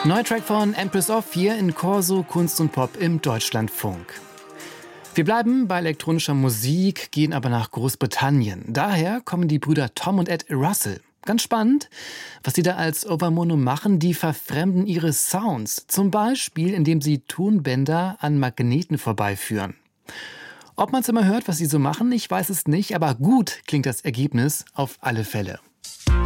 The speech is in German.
Neuer Track von Empress of hier in Corso Kunst und Pop im Deutschlandfunk. Wir bleiben bei elektronischer Musik, gehen aber nach Großbritannien. Daher kommen die Brüder Tom und Ed Russell. Ganz spannend, was sie da als Overmono machen, die verfremden ihre Sounds. Zum Beispiel, indem sie Tonbänder an Magneten vorbeiführen. Ob man es immer hört, was sie so machen, ich weiß es nicht, aber gut klingt das Ergebnis auf alle Fälle.